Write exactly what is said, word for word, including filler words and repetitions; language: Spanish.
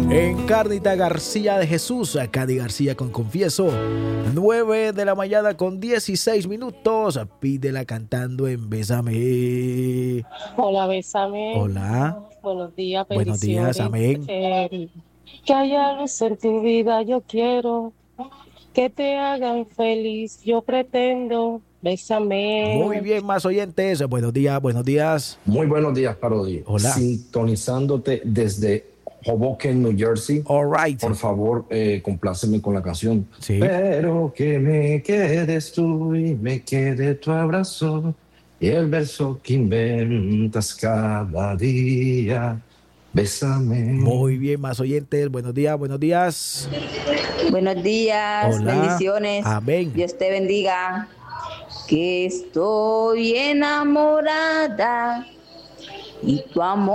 En Carnita García de Jesús, Cady García con Confieso. nueve de la mañana con dieciséis minutos. Pídela cantando en Bésame. Hola, Bésame. Hola. Buenos días, Buenos días, bendiciones. amén. Eh, que haya luz en tu vida, yo quiero que te hagan feliz, yo pretendo. Bésame. Muy bien, más oyentes. Buenos días, buenos días. Muy buenos días, Parodi. Hola. Sintonizándote desde Hoboken, New Jersey. All right. Por favor, eh, compláceme con la canción. Sí. Pero que me quedes tú y me quede tu abrazo y el verso que inventas cada día. Bésame. Muy bien, más oyentes. Buenos días, buenos días. Buenos días, Hola. bendiciones. Amén. Dios te bendiga. Que estoy enamorada y tu amor